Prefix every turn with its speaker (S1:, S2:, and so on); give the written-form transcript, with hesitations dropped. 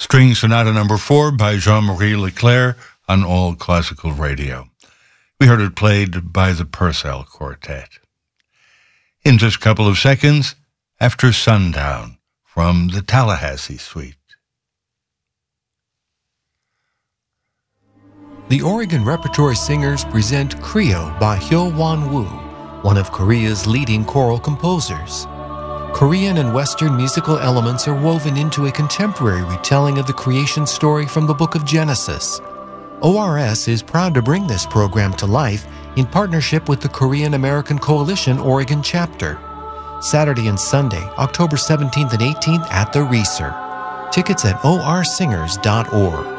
S1: String Sonata No. 4 by Jean-Marie Leclerc on All Classical Radio. We heard it played by the Purcell Quartet. In just a couple of seconds, After Sundown from the Tallahassee Suite.
S2: The Oregon Repertory Singers present Creo by Hyo Won-woo, one of Korea's leading choral composers. Korean and Western musical elements are woven into a contemporary retelling of the creation story from the Book of Genesis. ORS is proud to bring this program to life in partnership with the Korean American Coalition Oregon chapter. Saturday and Sunday, October 17th and 18th at the Reser. Tickets at orsingers.org.